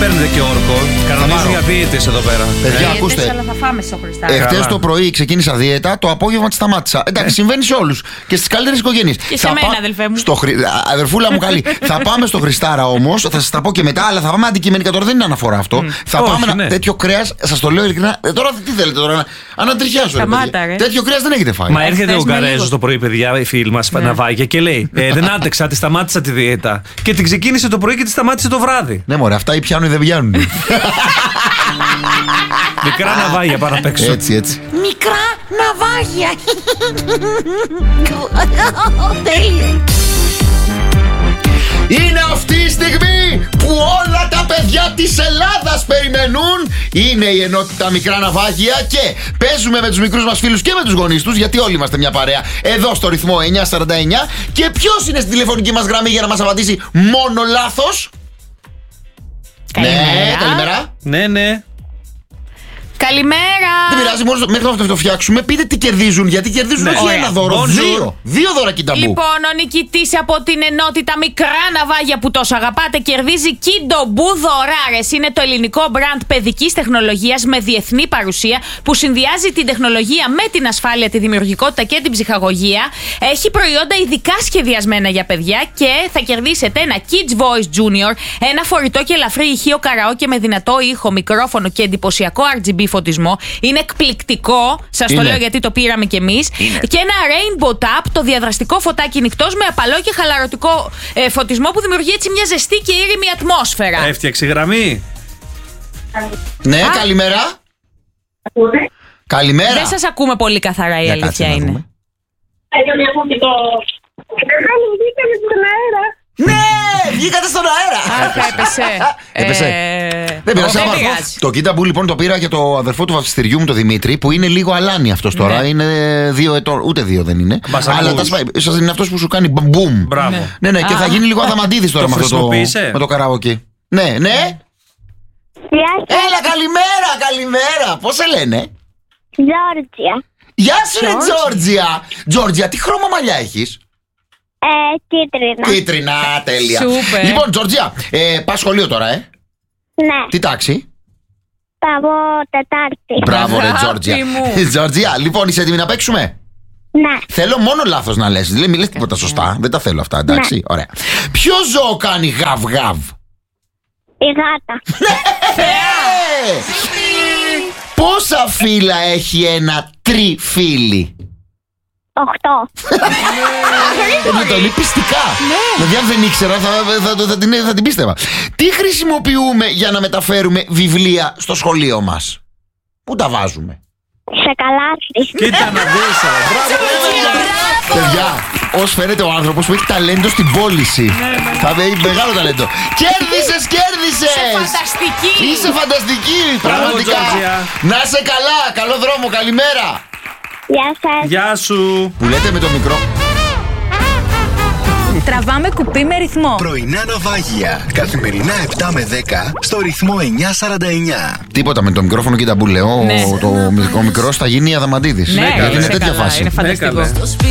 παίρνετε και όρκο. Κανονίζουν για δίαιτες εδώ πέρα. Παιδιά, ακούστε. Αλλά θα φάμε στο Χριστάρα. Εχθές το πρωί ξεκίνησα δίαιτα, το απόγευμα τη σταμάτησα. Εντάξει, συμβαίνει σε όλους και στις καλύτερες οικογένειες. Και σε μένα, αδελφέ μου. Αδερφούλα μου καλή. Θα πάμε στο Χριστάρα όμως, θα σας τα πω και μετά, αλλά θα πάμε αντικειμενικά. Τώρα δεν είναι αναφορά αυτό. Θα πάμε τέτοιο κρέας, σας το λέω ειλικρινά. Τώρα τι θέλετε τώρα, ανατριχιάσω. Τέτοιο κρέας δεν έχετε φάει. Μα έρχεται ο Γκαρέζος το πρωί, παιδιά, η φίλη μας Ναβάγια και λέει: δεν άντεξα, τη σταμάτησα τη δίαιτα. Και την ξεκίνησε το πρωί και τη σταμάτησε το βράδυ. Ναι, μωρέ, αυτά ή πιάνουν ή δεν πιάνουν. Μικρά ναυάγια πάνω απ' έξω. Έτσι. Μικρά ναυάγια. Είναι αυτή η στιγμή που όλα τα παιδιά της Ελλάδας περιμένουν. Είναι η ενότητα Μικρά Ναυάγια και παίζουμε με τους μικρούς μας φίλους και με τους γονείς τους, γιατί όλοι είμαστε μια παρέα εδώ στο ρυθμό 949. Και ποιος είναι στην τηλεφωνική μας γραμμή για να μας απαντήσει μόνο λάθος? Καλημέρα. Ναι. Καλημέρα. Δεν πειράζει, μόνο μέχρι να το φτιάξουμε. Πείτε τι κερδίζουν, γιατί κερδίζουν όχι ένα δώρο. Δύο δώρα Κινταμπού. Λοιπόν, ο νικητής από την ενότητα Μικρά Ναυάγια που τόσο αγαπάτε κερδίζει Κινταμπού δωράρες. Είναι το ελληνικό μπραντ παιδικής τεχνολογίας με διεθνή παρουσία που συνδυάζει την τεχνολογία με την ασφάλεια, τη δημιουργικότητα και την ψυχαγωγία. Έχει προϊόντα ειδικά σχεδιασμένα για παιδιά και θα κερδίσετε ένα Kids Voice Junior, ένα φορητό και ελαφρύ ηχείο καραόκε με δυνατό ήχο, μικρόφωνο και εντυπωσιακό RGB φωτισμό. Είναι εκπληκτικό, σας το λέω γιατί το πήραμε κι εμείς. Και ένα Rainbow Tap, το διαδραστικό φωτάκι νυχτός με απαλό και χαλαρωτικό φωτισμό που δημιουργεί έτσι μια ζεστή και ήρεμη ατμόσφαιρα. Έφτιαξε γραμμή. Ναι, καλημέρα. Καλημέρα. Δεν σας ακούμε πολύ καθαρά, η αλήθεια είναι. Ναι, βγήκατε στον αέρα. Έπεσε. Δεν πειράζει. Το Κινταμπού λοιπόν το πήρα για το αδερφό του βασιστηριού μου, τον Δημήτρη, που είναι λίγο αλάνι αυτός τώρα. Είναι 2 ετών, ούτε 2 δεν είναι. Αλλά είναι αυτός που σου κάνει μπουμ. Μπράβο. Ναι, και θα γίνει λίγο αδαμαντίδης τώρα με το καραόκι. Ναι. Έλα, καλημέρα. Πώς σε λένε? Τζόρτζια. Γεια σου, ρε Τζόρτζια. Τζόρτζια, τι χρώμα μαλλιά έχεις? Κίτρινα. Τέλεια. Σούπερ. Λοιπόν, Τζόρτζια, πας σχολείο τώρα, Ναι. Τι τάξη? Πάω Τετάρτη. Μπράβο, ρε Τζόρτζια. Τζόρτζια, λοιπόν, είσαι έτοιμη να παίξουμε? Ναι. Θέλω μόνο λάθος να λες. Δεν λες τίποτα σωστά. Δεν τα θέλω αυτά, εντάξει. Ναι. Ωραία. Ποιο ζώο κάνει γαβ-γαβ? Η γάτα. Πόσα φύλλα έχει ένα τριφύλλι? 8. Το λέει πιστικά. Δηλαδή αν δεν ήξερα θα την πίστευα. Τι χρησιμοποιούμε για να μεταφέρουμε βιβλία στο σχολείο μας? Πού τα βάζουμε? Σε καλάθι. Κοίτα να δεις. Παιδιά, ως φαίνεται ο άνθρωπος που έχει ταλέντο στην πώληση. Θα έχει μεγάλο ταλέντο. Κέρδισες! Είσαι φανταστική, πραγματικά. Να είσαι καλά, καλό δρόμο, καλημέρα. Γεια σας. Γεια σου. Που λέτε με το μικρό. Τραβάμε κουπί με ρυθμό. Πρωινά ναυάγια. Καθημερινά 7 με 10 στο ρυθμό 949. Τίποτα με το μικρόφωνο και τα μπουλεό. Το μικρό θα γίνει Αδαμαντίδης. Ναι, γιατί είναι τέτοια φάση. Είναι φανταστικό.